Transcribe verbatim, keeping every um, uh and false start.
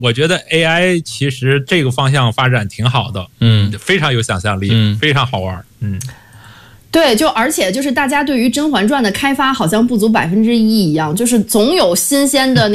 我觉得 A I 其实这个方向发展挺好的，嗯，非常有想象力，嗯，非常好玩，嗯。 对，就而且就是大家对于《甄嬛传》的开发好像不足百分之一一样，就是总有新鲜的那